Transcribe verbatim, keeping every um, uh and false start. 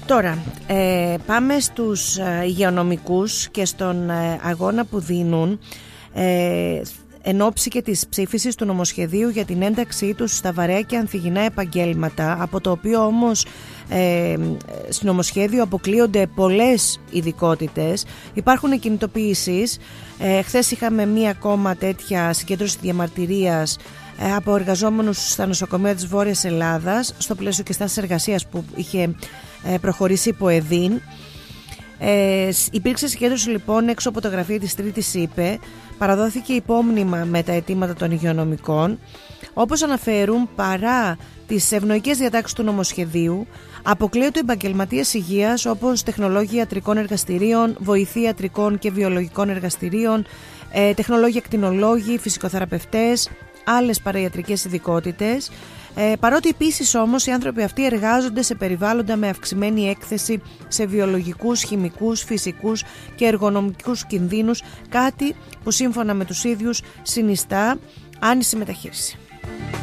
Τώρα, ε, πάμε στους ε, υγειονομικούς και στον ε, αγώνα που δίνουν ε, εν ώψη και της ψήφισης του νομοσχεδίου για την ένταξή τους στα βαρέα και ανθυγιεινά επαγγέλματα, από το οποίο όμως ε, στο νομοσχέδιο αποκλείονται πολλές ειδικότητες. Υπάρχουν κινητοποιήσεις. Ε, χθες είχαμε μία ακόμα τέτοια συγκέντρωση διαμαρτυρίας ε, από εργαζόμενους στα νοσοκομεία της Βόρειας Ελλάδας, στο πλαίσιο και στάσης εργασίας που είχε ε, προχωρήσει υπό ΕΔΗΝ. Ε, υπήρξε συγκέντρωση λοιπόν έξω από το γραφείο της Τρίτης ΥΠΕ. Παραδόθηκε υπόμνημα με τα αιτήματα των υγειονομικών. Όπως αναφέρουν, παρά τις ευνοϊκές διατάξεις του νομοσχεδίου, αποκλείονται επαγγελματίες υγείας όπως τεχνολόγοι ιατρικών εργαστηρίων, βοηθοί ιατρικών και βιολογικών εργαστηρίων, ε, τεχνολόγοι ακτινολόγοι, φυσικοθεραπευτές, άλλες παραϊατρικές ειδικότητες. Ε, παρότι επίσης όμως οι άνθρωποι αυτοί εργάζονται σε περιβάλλοντα με αυξημένη έκθεση σε βιολογικούς, χημικούς, φυσικούς και εργονομικούς κινδύνους, κάτι που σύμφωνα με τους ίδιους συνιστά άνηση μεταχείριση.